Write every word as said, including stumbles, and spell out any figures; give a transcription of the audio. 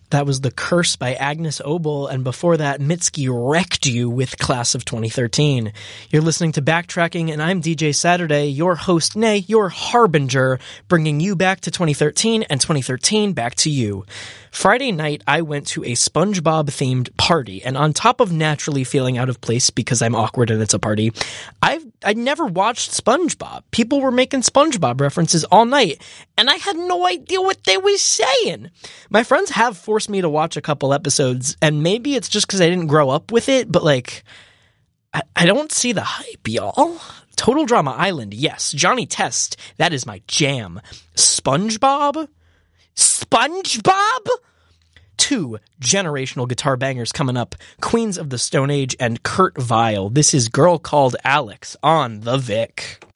That was The Curse by Agnes Obel, and before that, Mitski wrecked you with Class of twenty thirteen. You're listening to Backtracking, and I'm D J Saturday, your host, nay, your harbinger, bringing you back to twenty thirteen and twenty thirteen back to you. Friday night, I went to a SpongeBob-themed party, and on top of naturally feeling out of place because I'm awkward and it's a party, I've I'd never watched SpongeBob. People were making SpongeBob references all night, and I had no idea what they were saying. My friends have forced me to watch a couple episodes, and maybe it's just because I didn't grow up with it, but like, I, I don't see the hype, y'all. Total Drama Island, yes. Johnny Test, that is my jam. SpongeBob? SpongeBob? Two generational guitar bangers coming up. Queens of the Stone Age and Kurt Vile. This is Girl Called Alex on The Vic.